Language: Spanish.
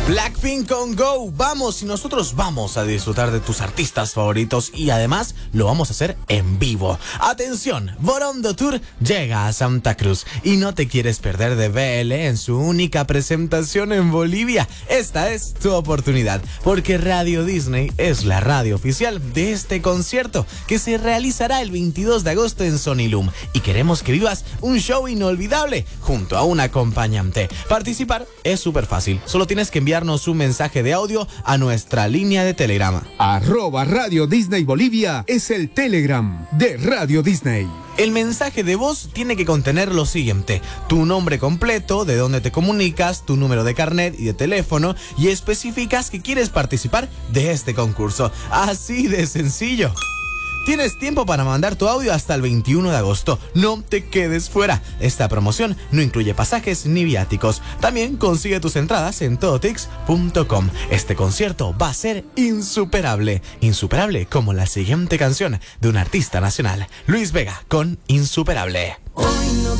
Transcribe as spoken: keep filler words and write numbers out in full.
Blackpink con Go. Vamos y nosotros vamos a disfrutar de tus artistas favoritos y además lo vamos a hacer en vivo. Atención, Borondo Tour llega a Santa Cruz y no te quieres perder de B L en su única presentación en Bolivia. Esta es tu oportunidad porque Radio Disney es la radio oficial de este concierto que se realizará el veintidós de agosto en Sonilum y queremos que vivas un show inolvidable junto a un acompañante. Participar es súper fácil, solo tienes que enviarnos un mensaje de audio a nuestra línea de Telegram. Arroba Radio Disney Bolivia es el Telegram de Radio Disney. El mensaje de voz tiene que contener lo siguiente: tu nombre completo, de dónde te comunicas, tu número de carnet y de teléfono, y especificas que quieres participar de este concurso. Así de sencillo. Tienes tiempo para mandar tu audio hasta el veintiuno de agosto. No te quedes fuera. Esta promoción no incluye pasajes ni viáticos. También consigue tus entradas en todotix punto com. Este concierto va a ser insuperable. Insuperable como la siguiente canción de un artista nacional, Luis Vega con Insuperable. Hoy no